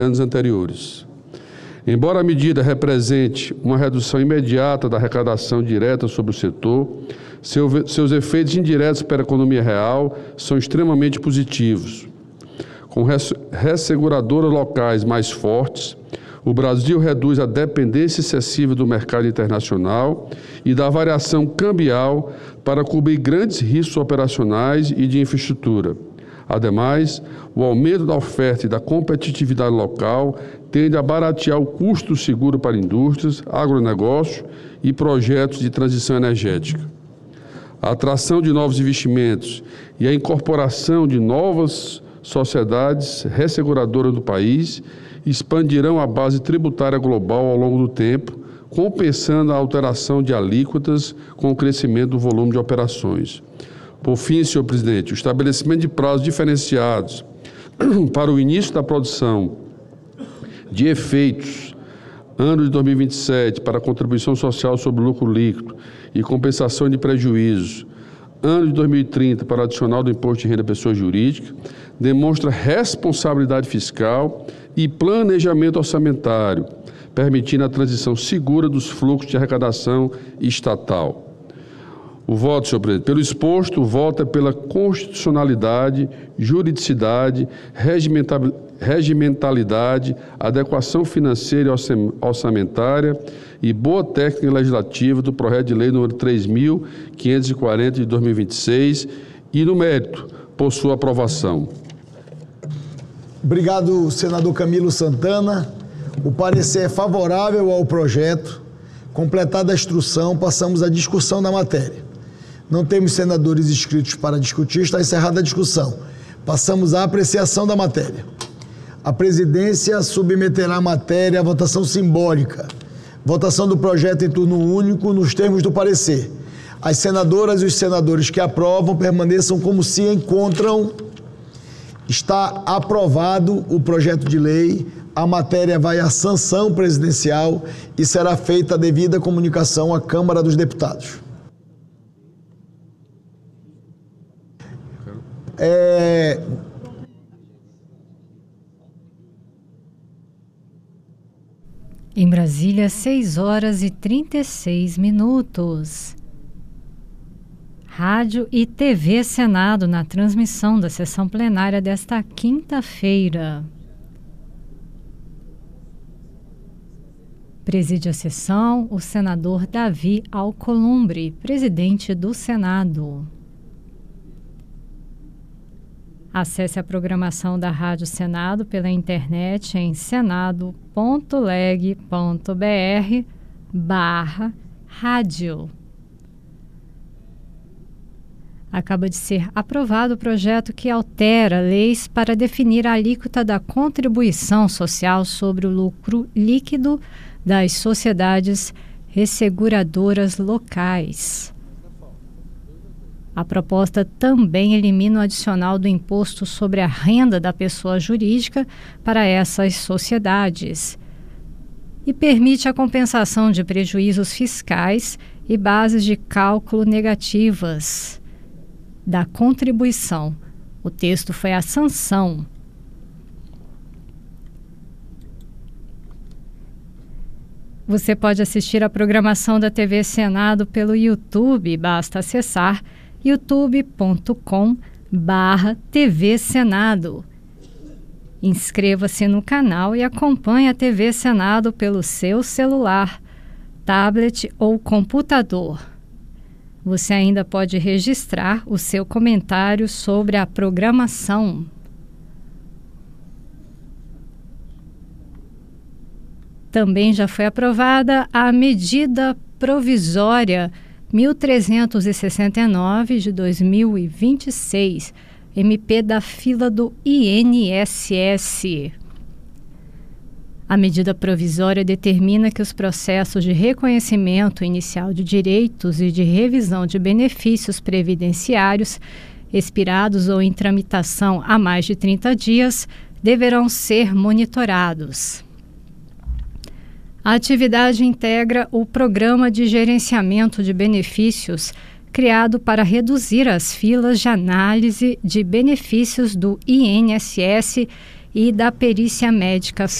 anos anteriores. Embora a medida represente uma redução imediata da arrecadação direta sobre o setor, seus efeitos indiretos para a economia real são extremamente positivos. Com resseguradoras locais mais fortes, o Brasil reduz a dependência excessiva do mercado internacional e da variação cambial para cobrir grandes riscos operacionais e de infraestrutura. Ademais, o aumento da oferta e da competitividade local tende a baratear o custo do seguro para indústrias, agronegócio e projetos de transição energética. A atração de novos investimentos e a incorporação de novas sociedades resseguradoras do país expandirão a base tributária global ao longo do tempo, compensando a alteração de alíquotas com o crescimento do volume de operações. Por fim, senhor presidente, o estabelecimento de prazos diferenciados para o início da produção de efeitos, ano de 2027, para a contribuição social sobre o lucro líquido e compensação de prejuízos, ano de 2030, para o adicional do imposto de renda pessoa jurídica, demonstra responsabilidade fiscal e planejamento orçamentário, permitindo a transição segura dos fluxos de arrecadação estatal. O voto, senhor presidente, pelo exposto, o voto é pela constitucionalidade, juridicidade, regimentalidade, adequação financeira e orçamentária e boa técnica legislativa do projeto de lei número 3.540 de 2026 e, no mérito, por sua aprovação. Obrigado, senador Camilo Santana. O parecer é favorável ao projeto. Completada a instrução, passamos à discussão da matéria. Não temos senadores inscritos para discutir, está encerrada a discussão. Passamos à apreciação da matéria. A presidência submeterá a matéria à votação simbólica. Votação do projeto em turno único nos termos do parecer. As senadoras e os senadores que aprovam permaneçam como se encontram. Está aprovado o projeto de lei. A matéria vai à sanção presidencial e será feita a devida comunicação à Câmara dos Deputados. Em Brasília, 6h36. Rádio e TV Senado na transmissão da sessão plenária desta quinta-feira. Preside a sessão o senador Davi Alcolumbre, presidente do Senado. Acesse a programação da Rádio Senado pela internet em senado.leg.br/rádio. Acaba de ser aprovado o projeto que altera leis para definir a alíquota da contribuição social sobre o lucro líquido das sociedades resseguradoras locais. A proposta também elimina o adicional do imposto sobre a renda da pessoa jurídica para essas sociedades e permite a compensação de prejuízos fiscais e bases de cálculo negativas da contribuição. O texto foi à sanção. Você pode assistir a programação da TV Senado pelo YouTube, basta acessar youtube.com/TV Senado. Inscreva-se no canal e acompanhe a TV Senado pelo seu celular, tablet ou computador. Você ainda pode registrar o seu comentário sobre a programação. Também já foi aprovada a medida provisória 1369 de 2026, MP da fila do INSS. A medida provisória determina que os processos de reconhecimento inicial de direitos e de revisão de benefícios previdenciários expirados ou em tramitação há mais de 30 dias deverão ser monitorados. A atividade integra o Programa de Gerenciamento de Benefícios, criado para reduzir as filas de análise de benefícios do INSS e da perícia médica